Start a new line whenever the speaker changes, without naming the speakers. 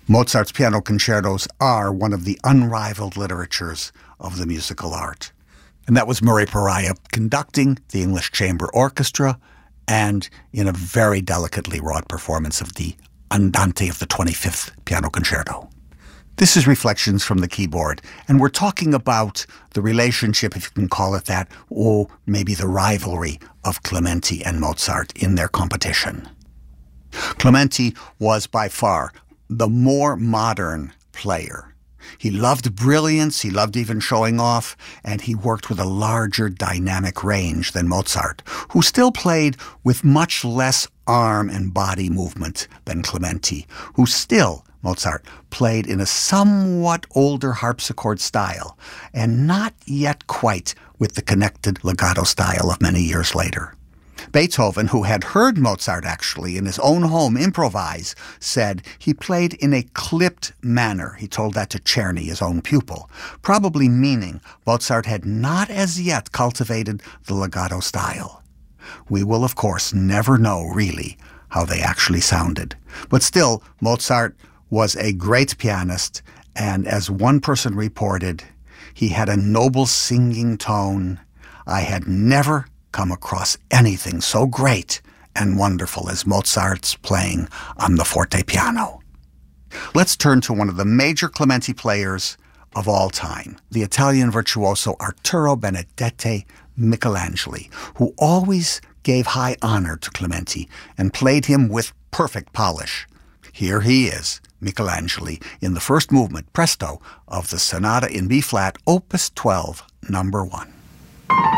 Mozart's piano concertos are one of the unrivaled literatures of the musical art. And that was Murray Pariah conducting the English Chamber Orchestra and in a very delicately wrought performance of the Andante of the 25th Piano Concerto. This is Reflections from the Keyboard, and we're talking about the relationship, if you can call it that, or maybe the rivalry of Clementi and Mozart in their competition. Clementi was by far the more modern player. He loved brilliance, he loved even showing off, and he worked with a larger dynamic range than Mozart, who still played with much less arm and body movement than Clementi, who still, Mozart, played in a somewhat older harpsichord style, and not yet quite with the connected legato style of many years later. Beethoven, who had heard Mozart actually in his own home improvise, said he played in a clipped manner. He told that to Czerny, his own pupil, probably meaning Mozart had not as yet cultivated the legato style. We will, of course, never know really how they actually sounded. But still, Mozart was a great pianist, and as one person reported, he had a noble singing tone. I had never come across anything so great and wonderful as Mozart's playing on the forte piano. Let's turn to one of the major Clementi players of all time, the Italian virtuoso Arturo Benedetti Michelangeli, who always gave high honor to Clementi and played him with perfect polish. Here he is, Michelangeli, in the first movement, presto, of the Sonata in B-flat, Opus 12, number 1.